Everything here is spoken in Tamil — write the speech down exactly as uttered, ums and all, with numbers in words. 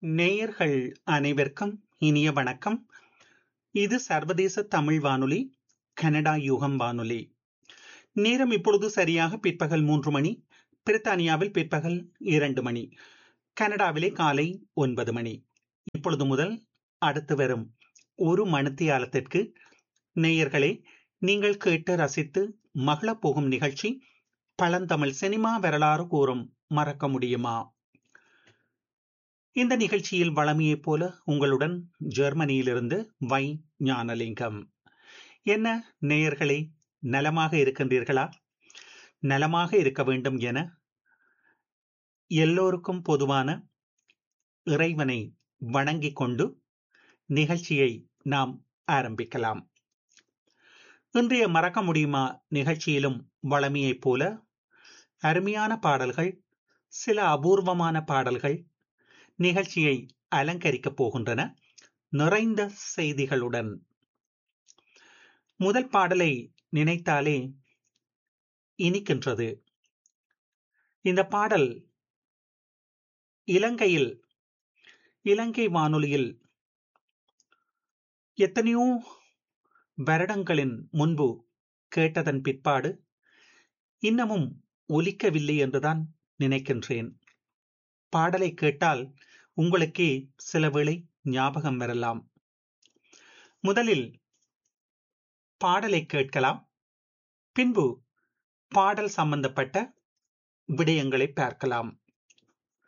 நேயர்கள் அனைவருக்கும் இனிய வணக்கம். இது சர்வதேச தமிழ் வானொலி, கனடா யுகம் வானொலி. நேரம் இப்பொழுது சரியாக பிற்பகல் மூன்று மணி. பிரித்தானியாவில் பிற்பகல் இரண்டு மணி. கனடாவிலே காலை ஒன்பது மணி. இப்பொழுது முதல் அடுத்து வரும் ஒரு மணித்தியாலத்திற்கு நேயர்களே, நீங்கள் கேட்டு ரசித்து மகிழப் போகும் நிகழ்ச்சி பழந்தமிழ் சினிமா வரலாறு கூறும் மறக்க முடியுமா? இந்த நிகழ்ச்சியில் வளமையைப் போல உங்களுடன் ஜெர்மனியிலிருந்து வை ஞானலிங்கம். என்ன நேயர்களே, நலமாக இருக்கின்றீர்களா? நலமாக இருக்க வேண்டும் என எல்லோருக்கும் பொதுவான இறைவனை வணங்கிக் கொண்டு நிகழ்ச்சியை நாம் ஆரம்பிக்கலாம். இன்றைய மறக்க முடியுமா நிகழ்ச்சியிலும் வளமையைப் போல அருமையான பாடல்கள், சில அபூர்வமான பாடல்கள் நிகழ்ச்சியை அலங்கரிக்கப் போகின்றன, நிறைந்த செய்திகளுடன். முதல் பாடலை நினைத்தாலே இனிக்கின்றது. இந்த பாடல் இலங்கையில், இலங்கை வானொலியில் எத்தனையோ வருடங்களின் முன்பு கேட்டதன் பிற்பாடு இன்னமும் ஒலிக்கவில்லை என்றுதான் நினைக்கின்றேன். பாடலை கேட்டால் உங்களுக்கே சில வேளை ஞாபகம் வரலாம். முதலில் பாடலை கேட்கலாம், பின்பு பாடல் சம்பந்தப்பட்ட விடயங்களை பார்க்கலாம்.